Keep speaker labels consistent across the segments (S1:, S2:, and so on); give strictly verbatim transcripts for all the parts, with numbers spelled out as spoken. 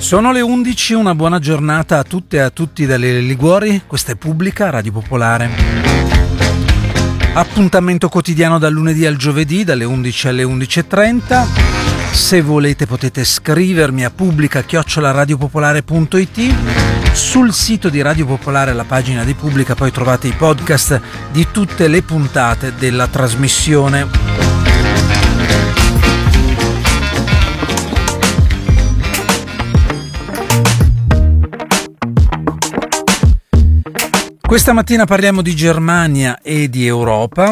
S1: Sono le undici, una buona giornata a tutte e a tutti dalle Liguori. Questa è Pubblica, Radio Popolare. Appuntamento quotidiano dal lunedì al giovedì, dalle undici alle undici e trenta. Se volete potete scrivermi a pubblica chiocciola radiopopolare punto it. Sul sito di Radio Popolare, alla pagina di Pubblica, poi trovate i podcast di tutte le puntate della trasmissione. Questa mattina parliamo di Germania e di Europa.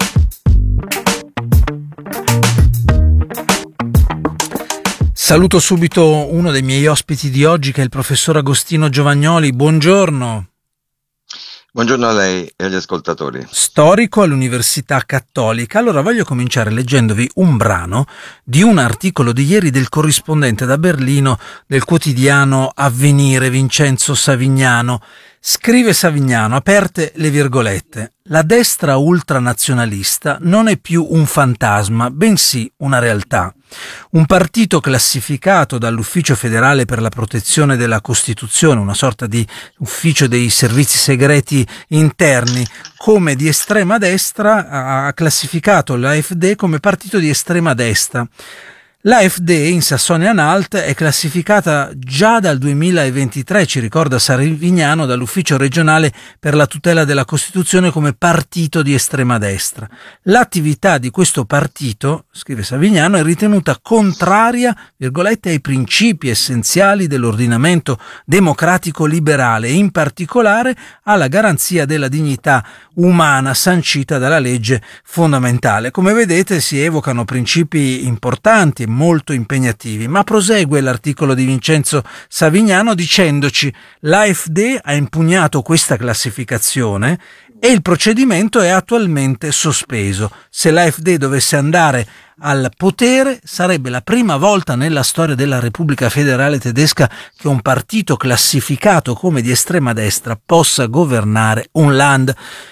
S1: Saluto subito uno dei miei ospiti di oggi, che è il professor Agostino Giovagnoli. Buongiorno.
S2: Buongiorno a lei e agli ascoltatori.
S1: Storico all'Università Cattolica. Allora voglio cominciare leggendovi un brano di un articolo di ieri del corrispondente da Berlino del quotidiano Avvenire, Vincenzo Savignano. Scrive Savignano, aperte le virgolette: la destra ultranazionalista non è più un fantasma, bensì una realtà. Un partito classificato dall'Ufficio federale per la protezione della Costituzione, una sorta di ufficio dei servizi segreti interni, come di estrema destra, ha classificato l'A F D come partito di estrema destra. L'A F D in Sassonia-Anhalt è classificata già dal duemilaventitré, ci ricorda Savignano, dall'Ufficio regionale per la tutela della Costituzione come partito di estrema destra. L'attività di questo partito, scrive Savignano, è ritenuta contraria, virgolette, ai principi essenziali dell'ordinamento democratico liberale e in particolare alla garanzia della dignità umana sancita dalla legge fondamentale. Come vedete si evocano principi importanti, molto impegnativi, ma prosegue l'articolo di Vincenzo Savignano dicendoci: l'A F D ha impugnato questa classificazione e il procedimento è attualmente sospeso. Se l'A F D dovesse andare al potere sarebbe la prima volta nella storia della Repubblica Federale Tedesca che un partito classificato come di estrema destra possa governare un land.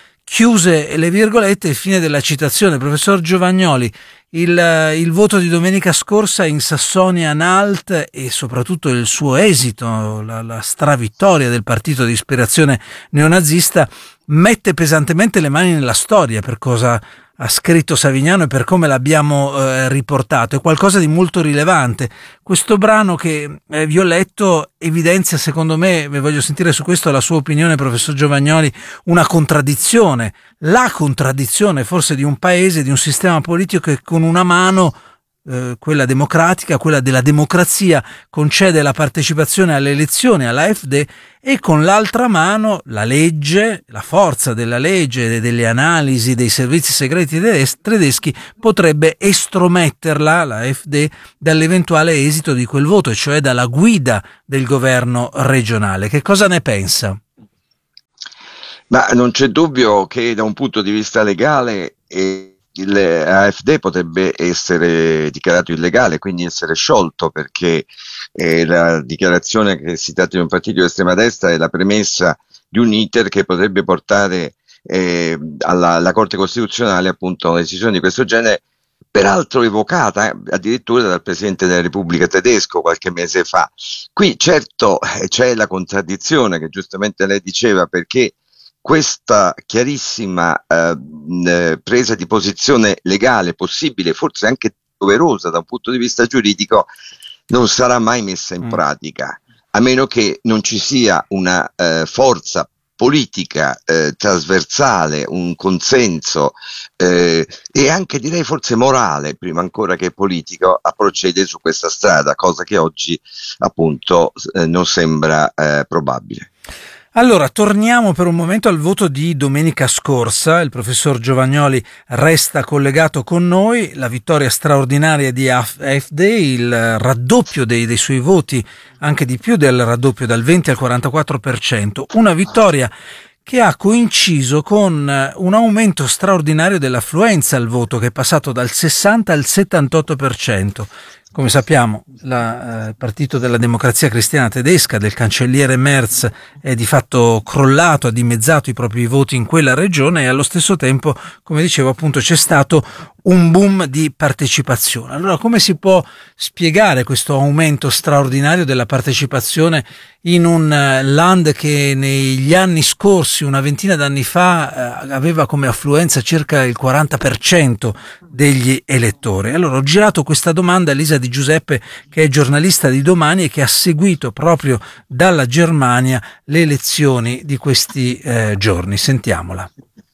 S1: Chiuse le virgolette, fine della citazione. Professor Giovagnoli, il, il voto di domenica scorsa in Sassonia-Anhalt e soprattutto il suo esito, la, la stravittoria del partito di ispirazione neonazista, mette pesantemente le mani nella storia per cosa ha scritto Savignano e per come l'abbiamo eh, riportato. È qualcosa di molto rilevante. Questo brano che eh, vi ho letto evidenzia, secondo me, vi voglio sentire su questo la sua opinione, professor Giovagnoli, una contraddizione, la contraddizione forse di un paese, di un sistema politico che con una mano, eh, quella democratica, quella della democrazia, concede la partecipazione alle elezioni alla F D e con l'altra mano la legge, la forza della legge e delle analisi dei servizi segreti tedeschi potrebbe estrometterla, la F D, dall'eventuale esito di quel voto, cioè dalla guida del governo regionale. Che cosa ne pensa?
S2: Ma non c'è dubbio che da un punto di vista legale eh, l'A F D potrebbe essere dichiarato illegale, quindi essere sciolto, perché eh, la dichiarazione che si tratta di un partito di estrema destra è la premessa di un iter che potrebbe portare eh, alla, alla Corte Costituzionale appunto una decisione di questo genere, peraltro evocata eh, addirittura dal Presidente della Repubblica tedesco qualche mese fa. Qui certo eh, c'è la contraddizione che giustamente lei diceva, perché questa chiarissima eh, presa di posizione legale, possibile, forse anche doverosa da un punto di vista giuridico, non sarà mai messa in pratica, a meno che non ci sia una eh, forza politica eh, trasversale, un consenso eh, e anche direi forse morale, prima ancora che politico, a procedere su questa strada, cosa che oggi appunto eh, non sembra eh, probabile.
S1: Allora, torniamo per un momento al voto di domenica scorsa. Il professor Giovagnoli resta collegato con noi. La vittoria straordinaria di A F D, il raddoppio dei, dei suoi voti, anche di più del raddoppio, dal venti al quarantaquattro per cento. Una vittoria che ha coinciso con un aumento straordinario dell'affluenza al voto, che è passato dal sessanta al settantotto per cento. Come sappiamo, la, eh, il partito della Democrazia Cristiana Tedesca del cancelliere Merz è di fatto crollato, ha dimezzato i propri voti in quella regione e allo stesso tempo, come dicevo appunto, c'è stato un boom di partecipazione. Allora, come si può spiegare questo aumento straordinario della partecipazione in un land che negli anni scorsi, una ventina d'anni fa, eh, aveva come affluenza circa il quaranta per cento degli elettori? Allora, ho girato questa domanda a Elisa Di Giuseppe, che è giornalista di Domani e che ha seguito proprio dalla Germania le elezioni di questi eh, giorni. Sentiamola.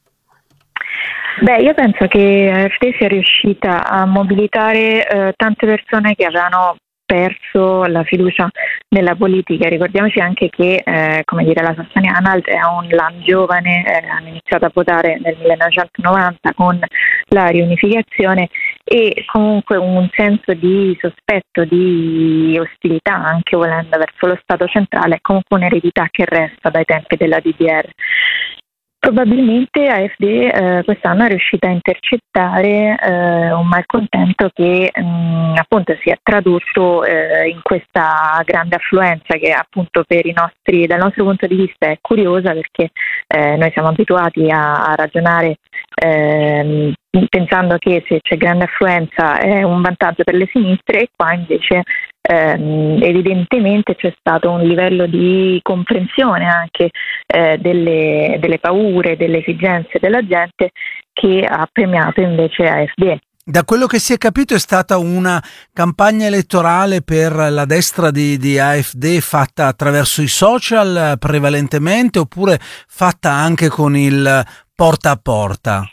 S3: Beh, io penso che A F D sia riuscita a mobilitare eh, tante persone che avevano perso la fiducia nella politica. Ricordiamoci anche che, eh, come dire, la Sassonia-Anhalt è un land giovane, eh, hanno iniziato a votare nel millenovecentonovanta con la riunificazione, e comunque un senso di sospetto, di ostilità, anche volendo, verso lo Stato centrale, è comunque un'eredità che resta dai tempi della D D R. Probabilmente A F D eh, quest'anno è riuscita a intercettare eh, un malcontento che mh, appunto si è tradotto eh, in questa grande affluenza, che appunto per i nostri, dal nostro punto di vista è curiosa, perché eh, noi siamo abituati a, a ragionare eh, pensando che se c'è grande affluenza è un vantaggio per le sinistre, e qua invece ehm, evidentemente c'è stato un livello di comprensione anche eh, delle, delle paure, delle esigenze della gente, che ha premiato invece A F D.
S1: Da quello che si è capito è stata una campagna elettorale per la destra di, di A F D fatta attraverso i social prevalentemente, oppure fatta anche con il porta a porta?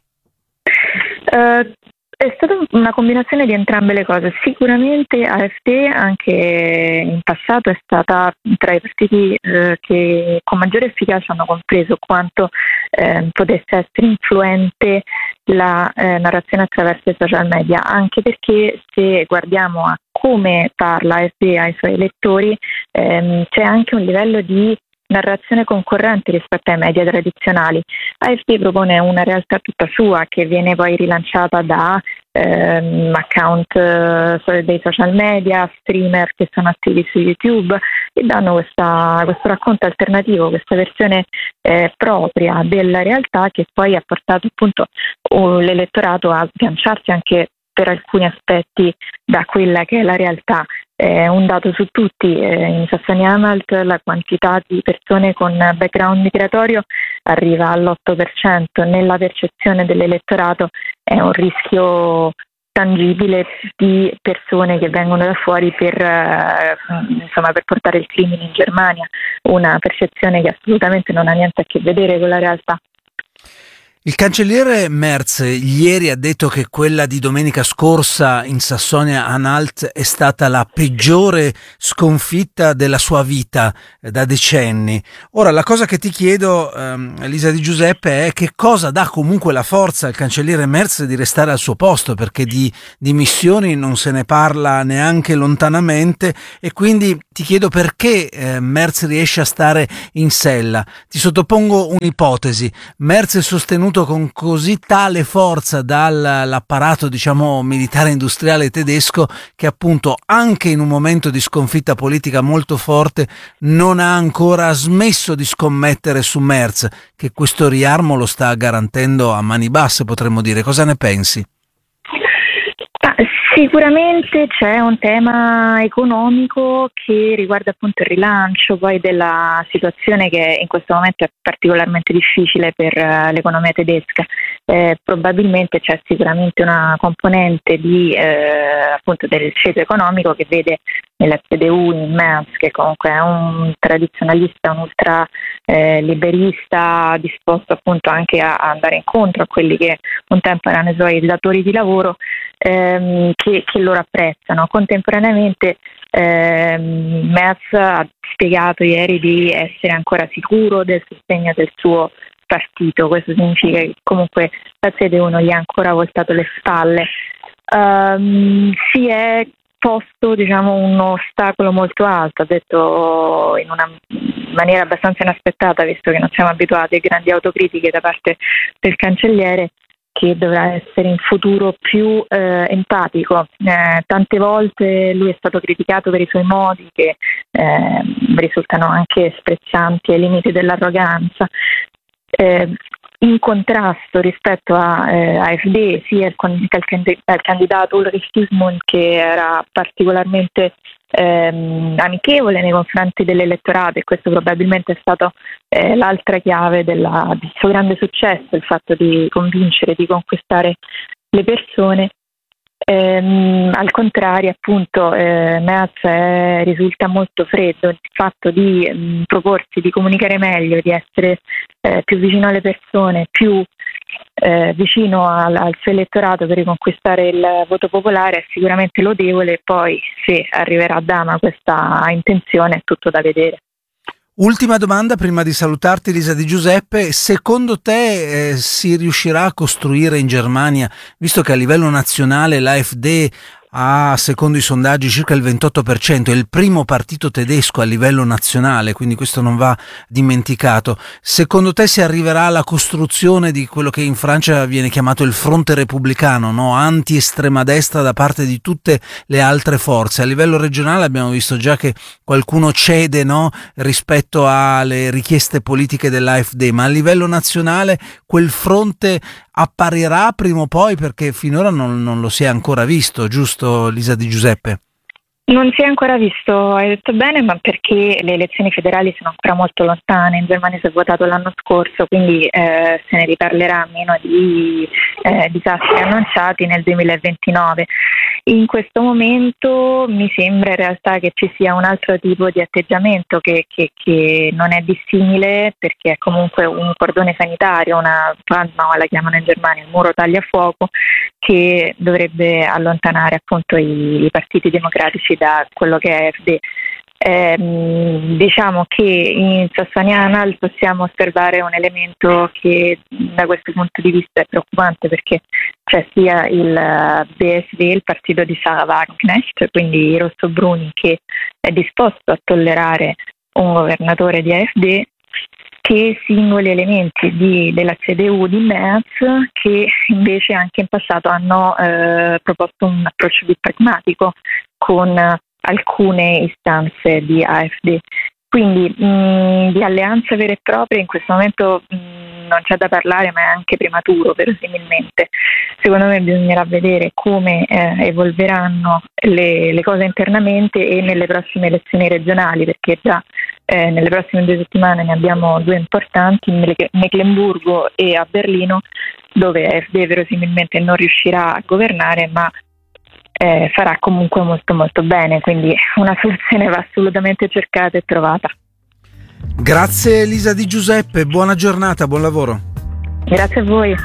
S3: Uh, è stata una combinazione di entrambe le cose. Sicuramente A F D anche in passato è stata tra i partiti eh, che con maggiore efficacia hanno compreso quanto eh, potesse essere influente la eh, narrazione attraverso i social media, anche perché se guardiamo a come parla A F D ai suoi elettori, ehm, c'è anche un livello di narrazione concorrente rispetto ai media tradizionali. A F D propone una realtà tutta sua, che viene poi rilanciata da ehm, account eh, dei social media, streamer che sono attivi su YouTube, e danno questa, questo racconto alternativo, questa versione eh, propria della realtà, che poi ha portato appunto uh, l'elettorato a sganciarsi anche per alcuni aspetti da quella che è la realtà. È un dato su tutti, eh, in Sassonia-Anhalt la quantità di persone con background migratorio arriva all'otto per cento, nella percezione dell'elettorato è un rischio tangibile di persone che vengono da fuori per, eh, insomma, per portare il crimine in Germania, una percezione che assolutamente non ha niente a che vedere con la realtà.
S1: Il cancelliere Merz ieri ha detto che quella di domenica scorsa in Sassonia-Anhalt è stata la peggiore sconfitta della sua vita eh, da decenni. Ora, la cosa che ti chiedo, ehm, Elisa Di Giuseppe, è che cosa dà comunque la forza al cancelliere Merz di restare al suo posto, perché di dimissioni non se ne parla neanche lontanamente, e quindi ti chiedo perché eh, Merz riesce a stare in sella. Ti sottopongo un'ipotesi. Merz è sostenuto con così tale forza dall'apparato, diciamo, militare industriale tedesco, che appunto anche in un momento di sconfitta politica molto forte non ha ancora smesso di scommettere su Merz, che questo riarmo lo sta garantendo a mani basse, potremmo dire. Cosa ne pensi?
S3: Ah, sicuramente c'è un tema economico che riguarda appunto il rilancio poi della situazione, che in questo momento è particolarmente difficile per uh, l'economia tedesca. Eh, probabilmente c'è sicuramente una componente di eh, appunto del ceto economico, che vede nella C D U in Merz, che comunque è un tradizionalista, un ultra eh, liberista, disposto appunto anche a, a andare incontro a quelli che un tempo erano i suoi datori di lavoro, ehm, che, che loro apprezzano. Contemporaneamente ehm, Merz ha spiegato ieri di essere ancora sicuro del sostegno del suo partito. Questo significa che comunque la C D U non gli ha ancora voltato le spalle. Um, si è posto, diciamo, un ostacolo molto alto, ha detto in una maniera abbastanza inaspettata, visto che non siamo abituati a grandi autocritiche da parte del cancelliere, che dovrà essere in futuro più eh, empatico. Eh, tante volte lui è stato criticato per i suoi modi che eh, risultano anche sprezzanti ai limiti dell'arroganza. Eh, in contrasto rispetto a eh, AfD, sia il, il, il candidato Ulrich Gizmund, che era particolarmente ehm, amichevole nei confronti dell'elettorato, e questo probabilmente è stato eh, l'altra chiave della, del suo grande successo, il fatto di convincere, di conquistare le persone. Ehm, al contrario, appunto, eh, Merz eh, risulta molto freddo. Il fatto di mh, proporsi di comunicare meglio, di essere eh, più vicino alle persone, più eh, vicino al, al suo elettorato per riconquistare il voto popolare è sicuramente lodevole. Poi, se arriverà a Dama questa intenzione, è tutto da vedere.
S1: Ultima domanda prima di salutarti, Lisa Di Giuseppe: secondo te eh, si riuscirà a costruire in Germania, visto che a livello nazionale l'AfD ha, secondo i sondaggi, circa il ventotto per cento, è il primo partito tedesco a livello nazionale, quindi questo non va dimenticato, secondo te si arriverà alla costruzione di quello che in Francia viene chiamato il fronte repubblicano, no? Anti-estrema destra da parte di tutte le altre forze? A livello regionale abbiamo visto già che qualcuno cede, no? Rispetto alle richieste politiche dell'AfD, ma a livello nazionale quel fronte apparirà prima o poi, perché finora non, non lo si è ancora visto, giusto Lisa Di Giuseppe?
S3: Non si è ancora visto, hai detto bene, ma perché le elezioni federali sono ancora molto lontane. In Germania si è votato l'anno scorso, quindi eh, se ne riparlerà a meno di eh, disastri annunciati nel duemilaventinove. In questo momento mi sembra in realtà che ci sia un altro tipo di atteggiamento che, che, che non è dissimile, perché è comunque un cordone sanitario, una Brandmauer la chiamano in Germania, il muro tagliafuoco, che dovrebbe allontanare appunto i, i partiti democratici da quello che è AfD. Eh, diciamo che in Sassonia-Anhalt possiamo osservare un elemento che da questo punto di vista è preoccupante, perché c'è sia il B S D, il partito di Sarah Wagenknecht, quindi i rossobruni, che è disposto a tollerare un governatore di AfD, che singoli elementi di, della C D U di Merz, che invece anche in passato hanno eh, proposto un approccio più pragmatico con alcune istanze di AfD. Quindi mh, di alleanze vere e proprie in questo momento mh, non c'è da parlare, ma è anche prematuro verosimilmente. Secondo me bisognerà vedere come eh, evolveranno le, le cose internamente e nelle prossime elezioni regionali, perché già eh, nelle prossime due settimane ne abbiamo due importanti, in Meclemburgo e a Berlino, dove AfD verosimilmente non riuscirà a governare, ma Eh, farà comunque molto molto bene, quindi una soluzione va assolutamente cercata e trovata.
S1: Grazie Lisa Di Giuseppe, buona giornata, buon lavoro.
S3: Grazie a voi.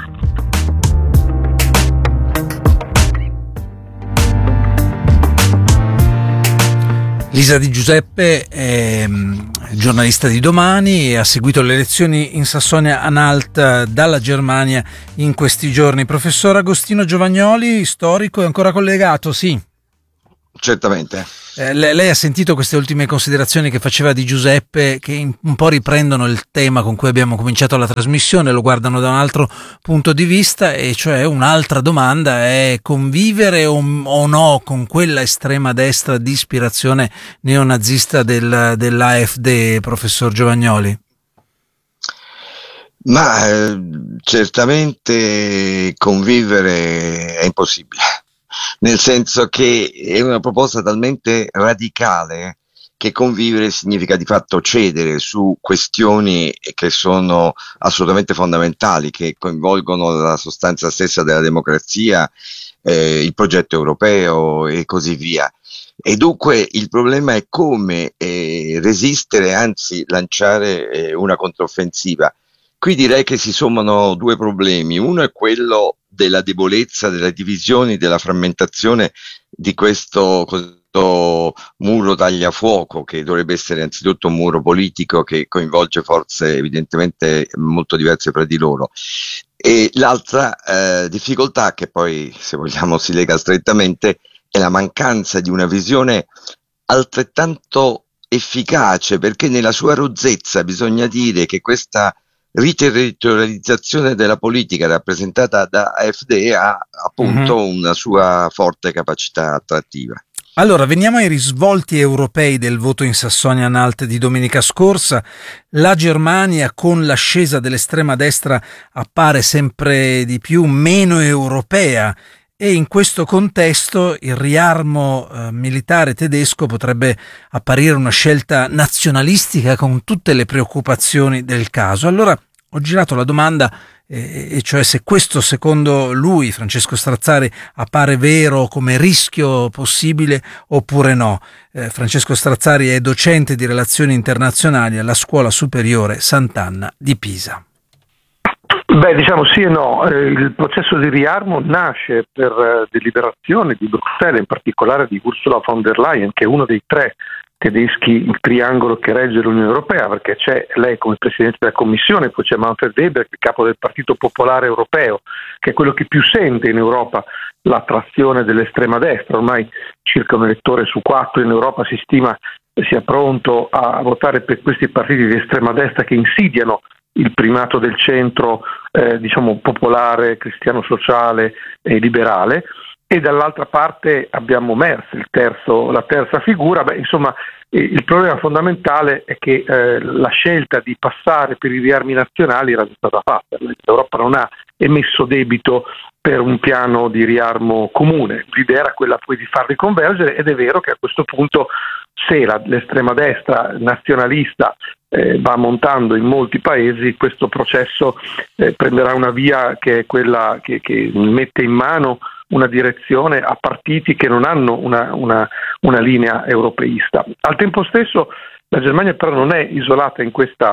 S1: Lisa Di Giuseppe è giornalista di Domani e ha seguito le elezioni in Sassonia-Anhalt dalla Germania in questi giorni. Professor Agostino Giovagnoli, storico, è ancora collegato? Sì.
S2: Certamente.
S1: Eh, lei, lei ha sentito queste ultime considerazioni che faceva Di Giuseppe, che in, un po' riprendono il tema con cui abbiamo cominciato la trasmissione, lo guardano da un altro punto di vista, e cioè un'altra domanda è: convivere o, o no con quella estrema destra di ispirazione neonazista del, dell'AfD, professor Giovagnoli?
S2: Ma eh, certamente convivere è impossibile. Nel senso che è una proposta talmente radicale che convivere significa di fatto cedere su questioni che sono assolutamente fondamentali, che coinvolgono la sostanza stessa della democrazia, eh, il progetto europeo e così via. E dunque il problema è come eh, resistere, anzi lanciare eh, una controffensiva. Qui direi che si sommano due problemi. Uno è quello della debolezza, delle divisioni, della frammentazione di questo, questo muro tagliafuoco, che dovrebbe essere anzitutto un muro politico che coinvolge forze evidentemente molto diverse fra di loro. E l'altra eh, difficoltà, che poi se vogliamo si lega strettamente, è la mancanza di una visione altrettanto efficace, perché nella sua rozzezza bisogna dire che questa riterritorializzazione della politica rappresentata da A F D ha appunto mm-hmm. una sua forte capacità attrattiva.
S1: Allora, veniamo ai risvolti europei del voto in Sassonia-Anhalt di domenica scorsa. La Germania, con l'ascesa dell'estrema destra, appare sempre di più meno europea e in questo contesto il riarmo eh, militare tedesco potrebbe apparire una scelta nazionalistica con tutte le preoccupazioni del caso. Allora ho girato la domanda e, e cioè se questo secondo lui, Francesco Strazzari, appare vero come rischio possibile oppure no. Eh, Francesco Strazzari è docente di relazioni internazionali alla Scuola Superiore Sant'Anna di Pisa.
S4: Beh, diciamo sì e no. Eh, il processo di riarmo nasce per eh, deliberazione di Bruxelles, in particolare di Ursula von der Leyen, che è uno dei tre tedeschi, il triangolo che regge l'Unione Europea, perché c'è lei come Presidente della Commissione, poi c'è Manfred Weber, il capo del Partito Popolare Europeo, che è quello che più sente in Europa l'attrazione dell'estrema destra. Ormai circa un elettore su quattro in Europa si stima sia pronto a votare per questi partiti di estrema destra che insidiano il primato del centro, eh, diciamo popolare, cristiano-sociale e liberale. E dall'altra parte abbiamo Merz, il terzo, la terza figura. Beh, insomma, eh, il problema fondamentale è che eh, la scelta di passare per i riarmi nazionali era già stata fatta. L'Europa non ha emesso debito per un piano di riarmo comune. L'idea era quella poi di farli convergere, ed è vero che a questo punto, se la, l'estrema destra nazionalista eh, va montando in molti paesi, questo processo eh, prenderà una via che è quella che, che mette in mano una direzione a partiti che non hanno una, una, una linea europeista. Al tempo stesso la Germania però non è isolata in questa,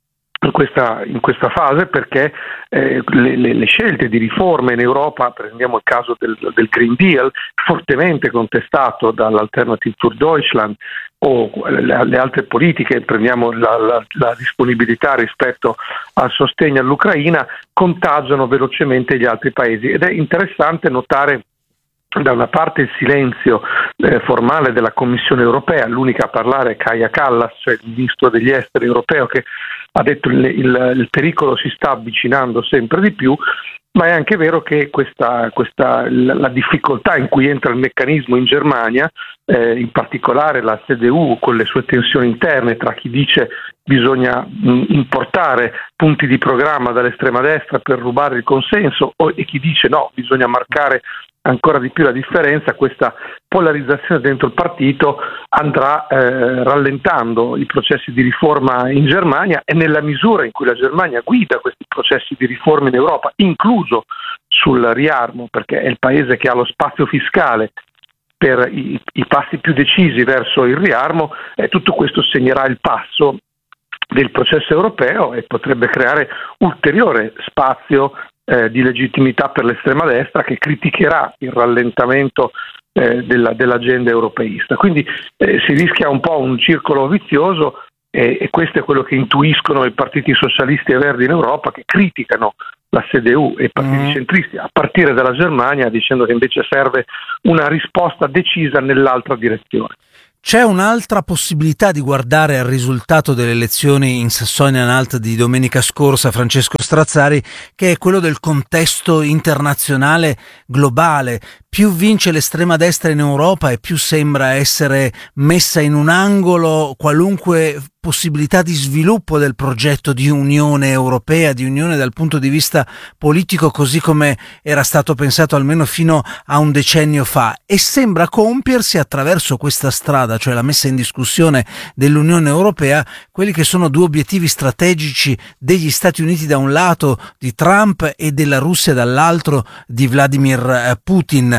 S4: in questa, in questa fase, perché eh, le, le, le scelte di riforme in Europa, prendiamo il caso del, del Green Deal, fortemente contestato dall'Alternative für Deutschland, o le, le altre politiche, prendiamo la, la, la disponibilità rispetto al sostegno all'Ucraina, contagiano velocemente gli altri paesi. Ed è interessante notare da una parte il silenzio eh, formale della Commissione europea. L'unica a parlare è Kaja Kallas, cioè il ministro degli esteri europeo, che ha detto il, il, il pericolo si sta avvicinando sempre di più. Ma è anche vero che questa, questa, la, la difficoltà in cui entra il meccanismo in Germania, eh, in particolare la C D U con le sue tensioni interne tra chi dice bisogna mh, importare punti di programma dall'estrema destra per rubare il consenso, o, e chi dice no, bisogna marcare ancora di più la differenza, questa polarizzazione dentro il partito andrà eh, rallentando i processi di riforma in Germania, e nella misura in cui la Germania guida questi processi di riforma in Europa, incluso sul riarmo, perché è il paese che ha lo spazio fiscale per i, i passi più decisi verso il riarmo, eh, tutto questo segnerà il passo del processo europeo e potrebbe creare ulteriore spazio Eh, di legittimità per l'estrema destra, che criticherà il rallentamento eh, della, dell'agenda europeista. Quindi eh, si rischia un po' un circolo vizioso, e, e questo è quello che intuiscono i partiti socialisti e verdi in Europa, che criticano la C D U e i partiti mm. centristi, a partire dalla Germania, dicendo che invece serve una risposta decisa nell'altra direzione.
S1: C'è un'altra possibilità di guardare al risultato delle elezioni in Sassonia-Anhalt di domenica scorsa, Francesco Strazzari, che è quello del contesto internazionale globale. Più vince l'estrema destra in Europa e più sembra essere messa in un angolo qualunque possibilità di sviluppo del progetto di Unione Europea, di Unione dal punto di vista politico, così come era stato pensato almeno fino a un decennio fa, e sembra compiersi attraverso questa strada, cioè la messa in discussione dell'Unione Europea, quelli che sono due obiettivi strategici degli Stati Uniti da un lato, di Trump, e della Russia dall'altro, di Vladimir Putin.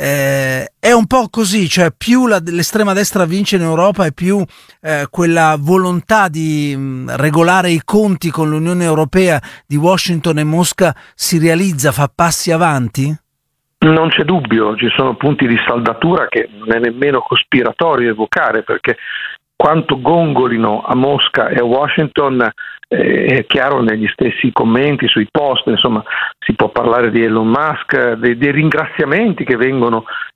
S1: Eh, è un po' così, cioè più la, l'estrema destra vince in Europa e più eh, quella volontà di mh, regolare i conti con l'Unione Europea di Washington e Mosca si realizza, fa passi avanti?
S4: Non c'è dubbio, ci sono punti di saldatura che non è nemmeno cospiratorio evocare, perché quanto gongolino a Mosca e a Washington eh, è chiaro negli stessi commenti sui post. Insomma, si può parlare di Elon Musk, dei, dei ringraziamenti che vengono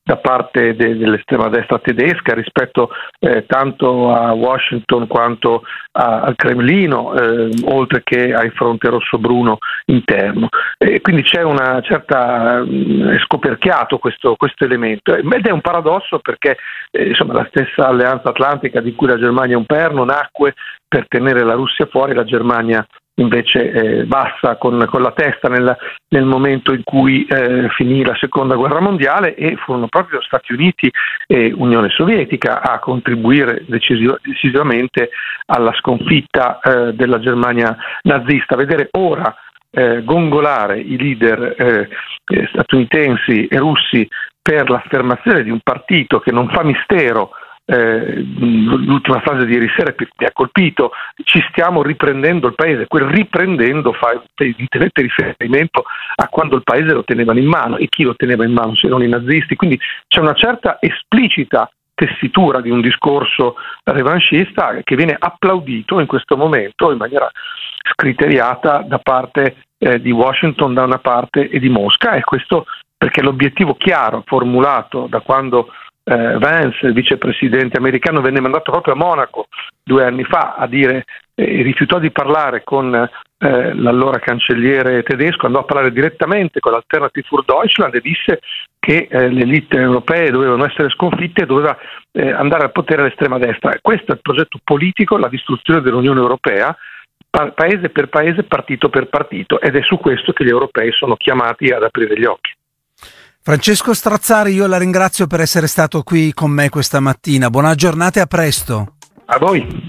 S4: da parte de- dell'estrema destra tedesca rispetto eh, tanto a Washington quanto a- al Cremlino, eh, oltre che ai fronte rosso-bruno interno. E quindi c'è una certa, mh, è scoperchiato questo, questo elemento, ed è un paradosso perché eh, insomma, la stessa alleanza atlantica di cui la Germania è un perno nacque per tenere la Russia fuori, la Germania invece eh, bassa con, con la testa nel, nel momento in cui eh, finì la seconda guerra mondiale, e furono proprio Stati Uniti e Unione Sovietica a contribuire decisiv- decisivamente alla sconfitta eh, della Germania nazista. Vedere ora eh, gongolare i leader eh, eh, statunitensi e russi per l'affermazione di un partito che non fa mistero. Eh, l'ultima frase di ieri sera mi ha colpito: ci stiamo riprendendo il paese. Quel riprendendo fa evidentemente riferimento a quando il paese lo tenevano in mano, e chi lo teneva in mano se non i nazisti. Quindi c'è una certa esplicita tessitura di un discorso revanchista che viene applaudito in questo momento in maniera scriteriata da parte eh, di Washington da una parte e di Mosca, e questo perché l'obiettivo chiaro formulato da quando Eh, Vance, il vicepresidente americano, venne mandato proprio a Monaco due anni fa a dire, eh, rifiutò di parlare con eh, l'allora cancelliere tedesco, andò a parlare direttamente con l'Alternative für Deutschland e disse che eh, le elite europee dovevano essere sconfitte e doveva eh, andare al potere l'estrema destra. Questo è il progetto politico, la distruzione dell'Unione Europea, pa- paese per paese, partito per partito, ed è su questo che gli europei sono chiamati ad aprire gli occhi.
S1: Francesco Strazzari, io la ringrazio per essere stato qui con me questa mattina. Buona giornata e a presto.
S4: A voi.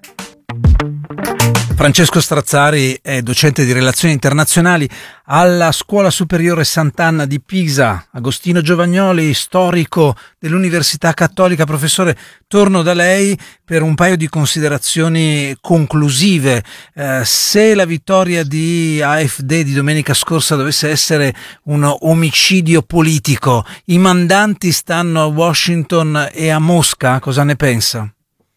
S1: Francesco Strazzari è docente di relazioni internazionali alla Scuola Superiore Sant'Anna di Pisa. Agostino Giovagnoli, storico dell'Università Cattolica. Professore, torno da lei per un paio di considerazioni conclusive. Eh, se la vittoria di A F D di domenica scorsa dovesse essere un omicidio politico, i mandanti stanno a Washington e a Mosca, cosa ne pensa?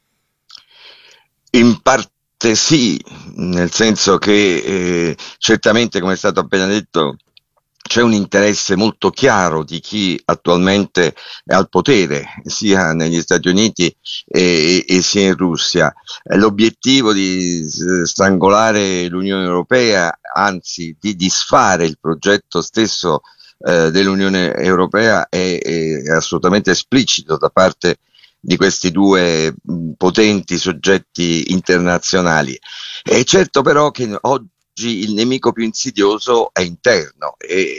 S2: In parte sì, nel senso che eh, certamente, come è stato appena detto, c'è un interesse molto chiaro di chi attualmente è al potere, sia negli Stati Uniti e, e sia in Russia. L'obiettivo di strangolare l'Unione Europea, anzi di disfare il progetto stesso eh, dell'Unione Europea, è, è assolutamente esplicito da parte di questi due potenti soggetti internazionali. È certo però che oggi il nemico più insidioso è interno, e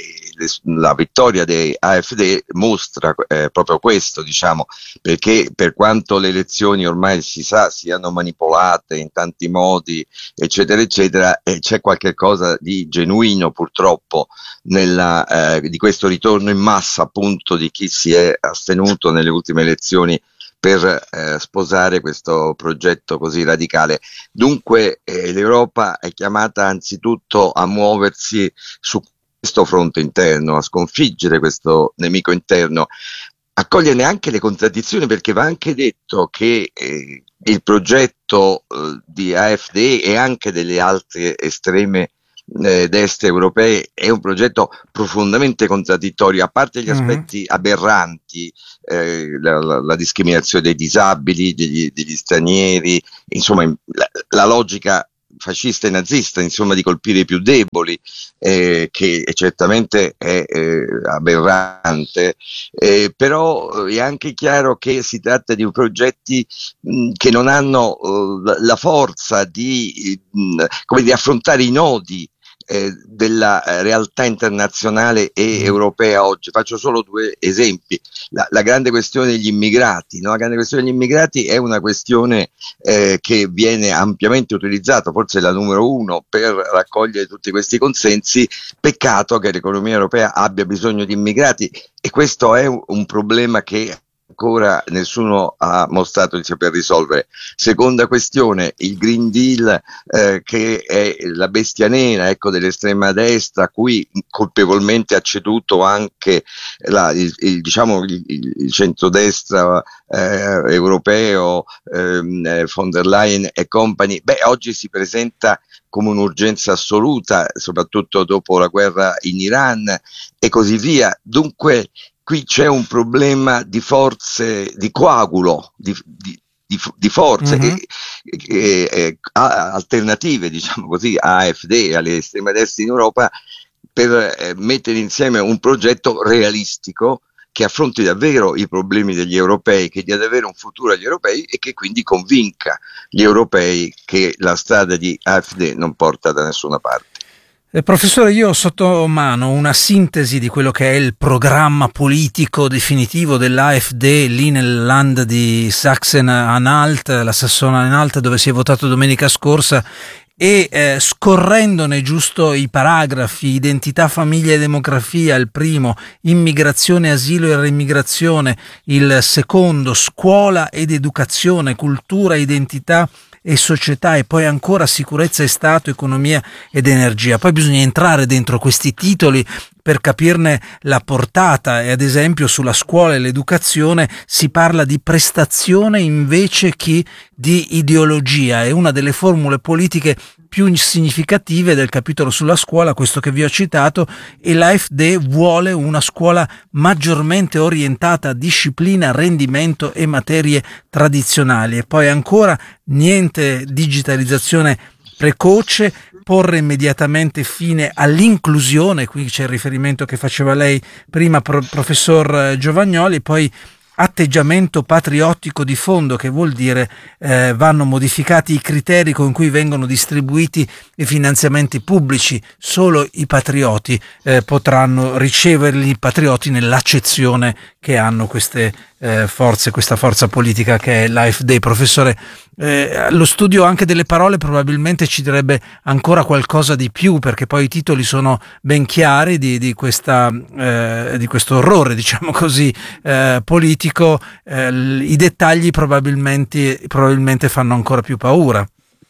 S2: la vittoria di A F D mostra eh, proprio questo, diciamo, perché per quanto le elezioni ormai si sa siano manipolate in tanti modi, eccetera eccetera, eh, c'è qualche cosa di genuino purtroppo nella, eh, di questo ritorno in massa appunto di chi si è astenuto nelle ultime elezioni per eh, sposare questo progetto così radicale. Dunque eh, l'Europa è chiamata anzitutto a muoversi su questo fronte interno, a sconfiggere questo nemico interno, a cogliere anche le contraddizioni, perché va anche detto che eh, il progetto eh, di A F D e anche delle altre estreme eh, destre europee è un progetto profondamente contraddittorio, a parte gli aspetti mm-hmm. aberranti, eh, la, la, la discriminazione dei disabili, degli, degli stranieri, insomma la, la logica fascista e nazista, insomma, di colpire i più deboli, eh, che certamente è eh, aberrante, eh, però è anche chiaro che si tratta di progetti mh, che non hanno uh, la forza di, mh, come di affrontare i nodi Eh, della eh, realtà internazionale e mm. europea oggi. Faccio solo due esempi. La, la grande questione degli immigrati, no? La grande questione degli immigrati è una questione eh, che viene ampiamente utilizzata, forse è la numero uno per raccogliere tutti questi consensi. Peccato che l'economia europea abbia bisogno di immigrati, e questo è un, un problema che ancora nessuno ha mostrato di saper risolvere. Seconda questione, il Green Deal, eh, che è la bestia nera, ecco, dell'estrema destra, a cui colpevolmente ha ceduto anche la, il, il, diciamo, il, il centrodestra eh, europeo, eh, von der Leyen e compagni. Beh, oggi si presenta come un'urgenza assoluta, soprattutto dopo la guerra in Iran e così via. Dunque qui c'è un problema di forze, di coagulo, di, di, di, di forze mm-hmm. e, e, e, alternative, diciamo così, a AfD e alle estreme destre in Europa, per eh, mettere insieme un progetto realistico che affronti davvero i problemi degli europei, che dia davvero un futuro agli europei e che quindi convinca gli europei che la strada di AfD non porta da nessuna parte.
S1: Eh, professore, io ho sotto mano una sintesi di quello che è il programma politico definitivo dell'AfD lì nel land di Sachsen-Anhalt, la Sassone-Anhalt, dove si è votato domenica scorsa, e eh, scorrendone giusto i paragrafi: identità, famiglia e demografia il primo, immigrazione, asilo e reimmigrazione il secondo, scuola ed educazione, cultura, identità e società, e poi ancora sicurezza e Stato, economia ed energia. Poi bisogna entrare dentro questi titoli per capirne la portata, e ad esempio sulla scuola e l'educazione si parla di prestazione invece che di ideologia. È una delle formule politiche più significative del capitolo sulla scuola, questo che vi ho citato, e l'AfD vuole una scuola maggiormente orientata a disciplina, rendimento e materie tradizionali. E poi ancora niente digitalizzazione precoce, porre immediatamente fine all'inclusione, qui c'è il riferimento che faceva lei prima, pro- professor Giovagnoli, poi atteggiamento patriottico di fondo, che vuol dire eh, vanno modificati i criteri con cui vengono distribuiti i finanziamenti pubblici. Solo i patrioti eh, potranno riceverli, i patrioti nell'accezione che hanno queste eh, forze, questa forza politica che è l'AfD. Professore, eh, lo studio anche delle parole probabilmente ci direbbe ancora qualcosa di più, perché poi i titoli sono ben chiari di, di, questa, eh, di questo orrore, diciamo così, eh, politico. Eh, i dettagli probabilmente, probabilmente fanno ancora più paura.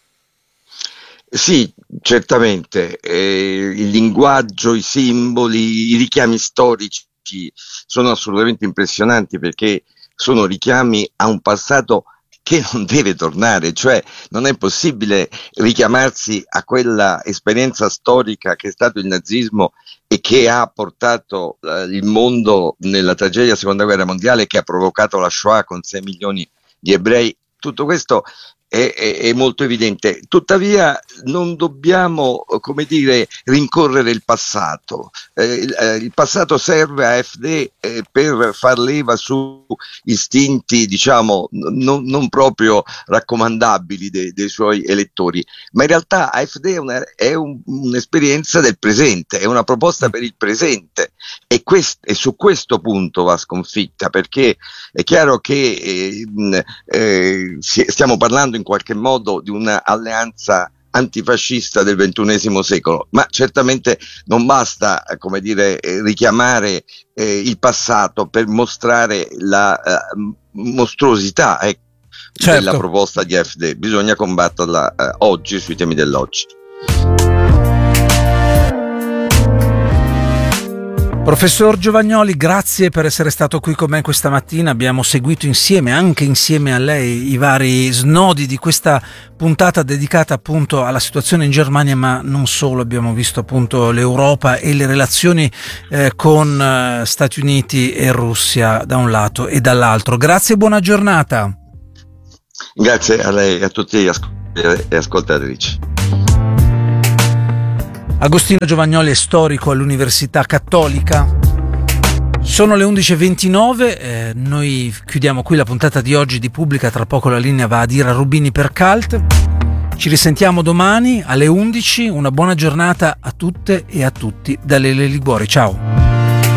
S2: Sì, certamente, eh, il linguaggio, i simboli, i richiami storici sono assolutamente impressionanti, perché sono richiami a un passato che non deve tornare, cioè non è possibile richiamarsi a quella esperienza storica che è stato il nazismo e che ha portato eh, il mondo nella tragedia della seconda guerra mondiale, che ha provocato la Shoah con sei milioni di ebrei. Tutto questo È, è, è molto evidente. Tuttavia non dobbiamo, come dire, rincorrere il passato. Eh, il, eh, il passato serve a AfD eh, per far leva su istinti, diciamo, non, non proprio raccomandabili de, dei suoi elettori, ma in realtà AfD è, una, è un, un'esperienza del presente, è una proposta per il presente, e, quest, e su questo punto va sconfitta, perché è chiaro che eh, eh, stiamo parlando in in qualche modo di una alleanza antifascista del ventunesimo secolo, ma certamente non basta, come dire, richiamare eh, il passato per mostrare la eh, mostruosità eh, certo. della proposta di AfD. Bisogna combatterla eh, oggi, sui temi dell'oggi.
S1: Professor Giovagnoli, grazie per essere stato qui con me questa mattina. Abbiamo seguito insieme, anche insieme a lei, i vari snodi di questa puntata dedicata appunto alla situazione in Germania, ma non solo. Abbiamo visto appunto l'Europa e le relazioni eh, con eh, Stati Uniti e Russia da un lato e dall'altro. Grazie e buona giornata.
S2: Grazie a lei e a tutti gli ascol- e ascoltatrici.
S1: Agostino Giovagnoli è storico all'Università Cattolica. Sono le undici e ventinove, eh, noi chiudiamo qui la puntata di oggi di Pubblica. Tra poco la linea va ad Ira Rubini per Cult. Ci risentiamo domani alle undici. Una buona giornata a tutte e a tutti da Lele Liguori. Ciao.